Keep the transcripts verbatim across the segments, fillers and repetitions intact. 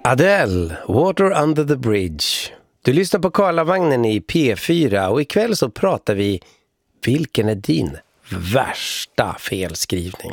Adele, Water Under the Bridge. Du lyssnar på Karlavagnen i P fyra och ikväll så pratar vi, vilken är din värsta felskrivning?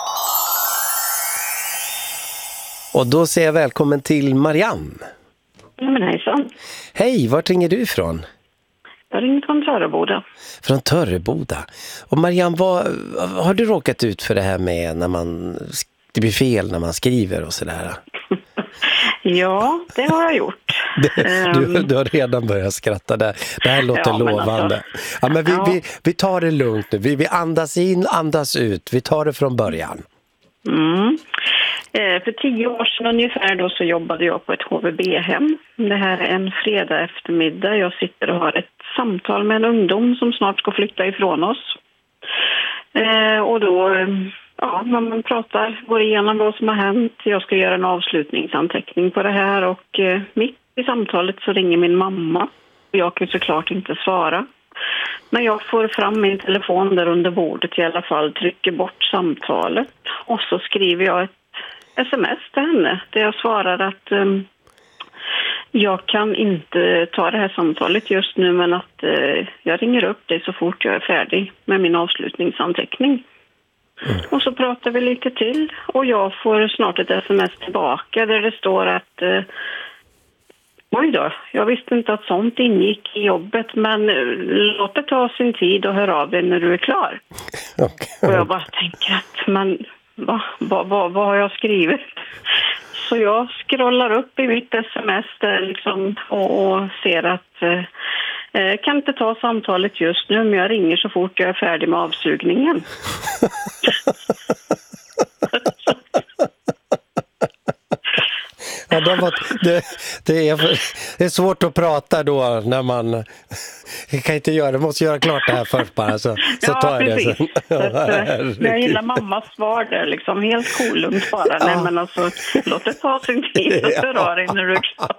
Och då säger jag välkommen till Marianne. Ja, men hejsan. Hej, vart ringer du ifrån? Jag ringer från Törreboda. Från Törreboda. Och Marianne, vad, har du råkat ut för det här med när man, det blir fel när man skriver och sådär? Ja, det har jag gjort. Det, du, du har redan börjat skratta där. Det här låter ja, lovande. Alltså, ja, men vi, ja. vi, vi tar det lugnt nu. Vi, vi andas in, andas ut. Vi tar det från början. Mm. Eh, för tio år sedan ungefär då så jobbade jag på ett H V B-hem. Det här är en fredag eftermiddag. Jag sitter och har ett samtal med en ungdom som snart ska flytta ifrån oss. Eh, och då... Ja, man pratar, går igenom vad som har hänt. Jag ska göra en avslutningsanteckning på det här och eh, mitt i samtalet så ringer min mamma. Jag kan såklart inte svara. Men jag får fram min telefon där under bordet i alla fall, trycker bort samtalet och så skriver jag ett sms till henne där jag svarar att eh, jag kan inte ta det här samtalet just nu men att eh, jag ringer upp dig så fort jag är färdig med min avslutningsanteckning. Mm. Och så pratar vi lite till och jag får snart ett sms tillbaka där det står att eh, oj då, jag visste inte att sånt ingick i jobbet men låt det ta sin tid och hör av dig när du är klar. Okay. Och jag bara tänker att men vad va, va, va har jag skrivit? Så jag scrollar upp i mitt sms där liksom, och, och ser att eh, kan inte ta samtalet just nu men jag ringer så fort jag är färdig med avsugningen. Ja, det, var, det, det, är, det är svårt att prata då när man jag kan inte göra det, måste göra klart det här först bara så, så ja, tar jag det sen. Ja, jag gillar mammas svar där liksom, helt kolugnt bara. Ja. Nej men alltså, låt det ta sin tid och förra dig när du är klar.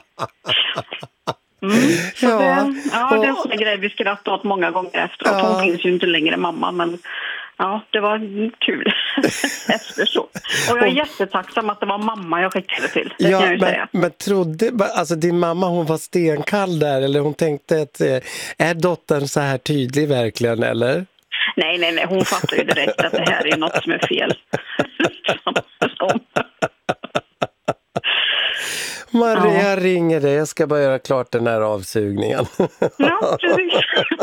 Mm, så ja, det, ja, det är en sån grej vi skrattar åt många gånger efteråt. Ja. Hon finns ju inte längre mamma, men ja, det var kul efter så. Och jag är och, jättetacksam att det var mamma jag skickade till. Det ja, kan jag ju men, säga. Men trodde, alltså din mamma hon var stenkall där, eller hon tänkte att är dottern så här tydlig verkligen, eller? Nej, nej, nej, hon fattar ju direkt att det här är något som är fel. Maria ja. ringer dig, jag ska bara göra klart den här avsugningen. Ja, precis.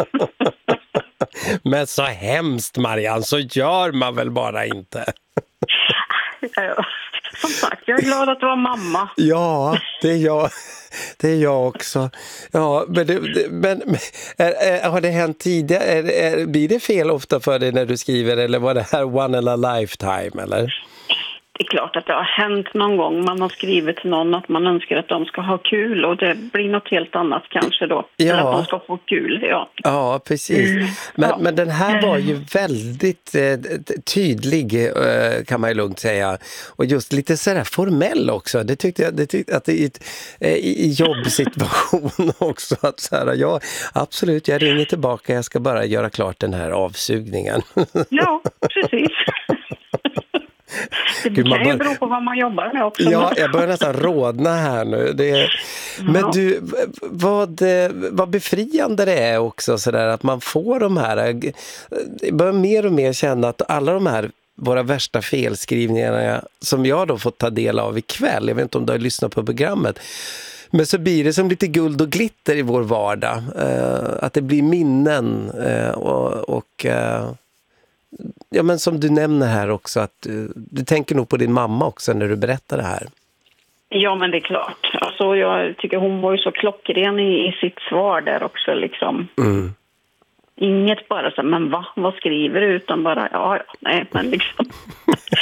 Men så hemskt, Marianne, så gör man väl bara inte. Ja, som sagt, jag är glad att det var mamma. Ja, det är jag. Det är jag också. Ja, men, det, men är, är, har det hänt tidigare? Är, är, blir det fel ofta för dig när du skriver, eller var det här one in a lifetime, eller? Det är klart att det har hänt någon gång. Man har skrivit till någon att man önskar att de ska ha kul och det blir något helt annat kanske då. Ja. Eller att de ska få kul, ja. Ja, precis. Mm. Men, ja. men den här var ju väldigt eh, tydlig eh, kan man ju lugnt säga. Och just lite sådär formell också. Det tyckte jag det tyckte att det i, eh, i jobbsituation också. Att så här, ja, absolut, jag ringer tillbaka. Jag ska bara göra klart den här avsugningen. Ja, precis. Det Gud, kan ju bör... bero på vad man jobbar med också. Ja, jag börjar nästan rodna här nu. Det är... Men ja. du, vad, vad befriande det är också sådär att man får de här, jag börjar mer och mer känna att alla de här våra värsta felskrivningarna som jag då fått ta del av ikväll, jag vet inte om du har lyssnat på programmet, men så blir det som lite guld och glitter i vår vardag. Uh, att det blir minnen uh, och... och uh... Ja, men som du nämner här också att du, du tänker nog på din mamma också när du berättar det här. Ja, men det är klart. Alltså, jag tycker hon var ju så klockren i, i sitt svar där också liksom. Mm. Inget bara så, men va? Vad skriver du? Utan bara, ja, ja nej, men liksom.